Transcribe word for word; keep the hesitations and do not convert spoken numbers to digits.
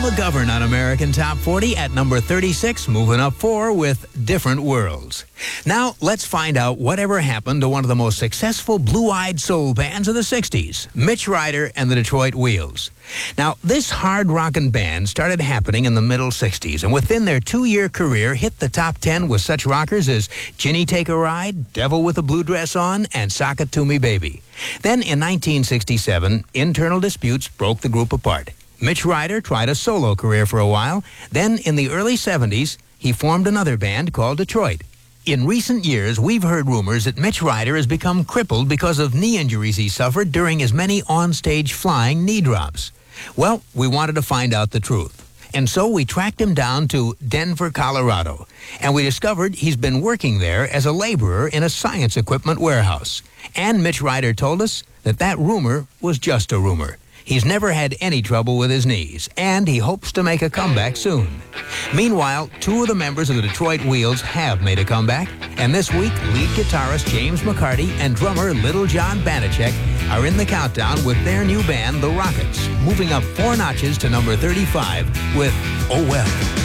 McGovern on American Top forty at number thirty-six, moving up four with Different Worlds. Now, let's find out whatever happened to one of the most successful blue-eyed soul bands of the sixties, Mitch Ryder and the Detroit Wheels. Now, this hard-rockin' band started happening in the middle sixties, and within their two-year career hit the top ten with such rockers as Ginny Take a Ride, Devil with a Blue Dress On, and Sock It To Me Baby. Then, in nineteen sixty-seven, internal disputes broke the group apart. Mitch Ryder tried a solo career for a while. Then, in the early seventies, he formed another band called Detroit. In recent years, we've heard rumors that Mitch Ryder has become crippled because of knee injuries he suffered during his many on-stage flying knee drops. Well, we wanted to find out the truth. And so we tracked him down to Denver, Colorado. And we discovered he's been working there as a laborer in a science equipment warehouse. And Mitch Ryder told us that that rumor was just a rumor. He's never had any trouble with his knees, and he hopes to make a comeback soon. Meanwhile, two of the members of the Detroit Wheels have made a comeback, and this week, lead guitarist James McCarty and drummer Little John Banachek are in the countdown with their new band, The Rockets, moving up four notches to number thirty-five with Oh Well.